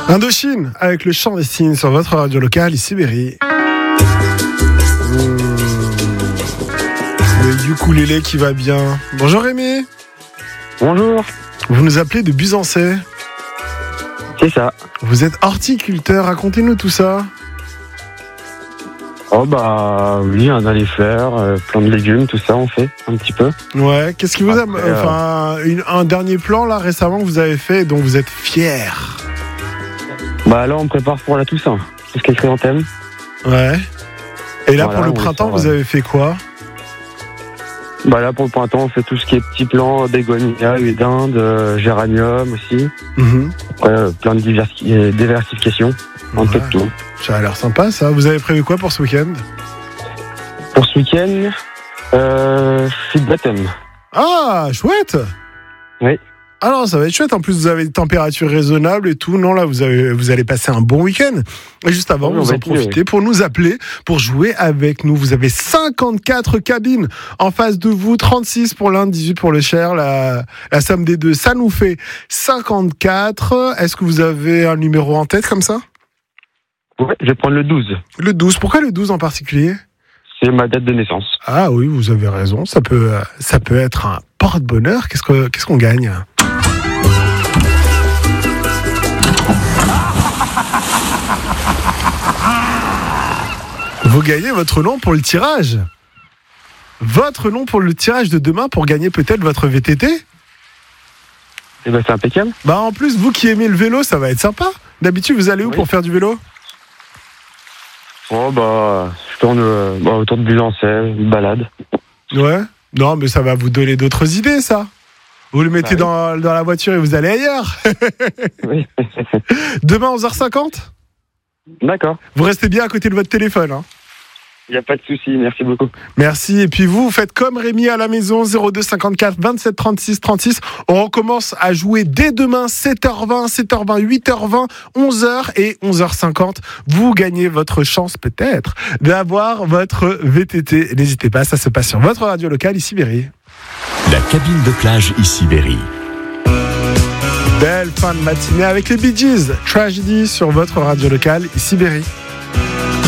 Indochine, avec le chant des signes sur votre radio locale, ici Berry. Le ukulélé qui va bien. Bonjour Rémi. Bonjour. Vous nous appelez de Buzancais. C'est ça. Vous êtes horticulteur, racontez-nous tout ça. Oh bah oui, on a les fleurs, plein de légumes, tout ça on fait un petit peu. Ouais, qu'est-ce qui vous a... Après, un dernier plan là récemment que vous avez fait et dont vous êtes fier? Bah là on prépare pour la Toussaint, tout ce qui est chrysanthème. Ouais. Et là Voilà, pour le on va printemps, faire, vous avez fait quoi? Bah là pour le printemps on fait tout ce qui est petits plants, bégonia, huile d'Inde, géranium aussi. Après, plein de diversification, un peu de tout. Ça a l'air sympa ça. Vous avez prévu quoi pour ce week-end? Pour ce week-end, fille de baptême. Ah, chouette. Oui. Alors ça va être chouette, en plus vous avez des températures raisonnables et tout, non là vous allez passer un bon week-end. Et juste avant, vous en profitez pour nous appeler, pour jouer avec nous. Vous avez 54 cabines en face de vous, 36 pour l'Inde, 18 pour le Cher, la somme des deux, ça nous fait 54. Est-ce que vous avez un numéro en tête comme ça? Ouais, je vais prendre le 12. Le 12, pourquoi le 12 en particulier? C'est ma date de naissance. Ah oui, vous avez raison, ça peut être un porte-bonheur. Qu'est-ce qu'on gagne? Vous gagnez votre nom pour le tirage. Votre nom pour le tirage de demain pour gagner peut-être votre VTT. Et bah c'est impeccable. Bah en plus, vous qui aimez le vélo, ça va être sympa. D'habitude, vous allez où pour faire du vélo? Oh bah, je tourne autour de Buzancais, une balade. Ouais. Non, mais ça va vous donner d'autres idées, ça. Vous le mettez dans la voiture et vous allez ailleurs. Oui. Demain 11h50. D'accord. Vous restez bien à côté de votre téléphone. Hein. Il n'y a pas de souci, merci beaucoup. Merci. Et puis vous faites comme Rémi à la maison, 02 54 27 36 36. On recommence à jouer dès demain, 7h20, 7h20, 8h20, 11h et 11h50. Vous gagnez votre chance peut-être d'avoir votre VTT. N'hésitez pas, ça se passe sur votre radio locale, ici Berry. La cabine de plage, ici Berry. Belle fin de matinée avec les Bee Gees. Tragedy sur votre radio locale, ici Berry.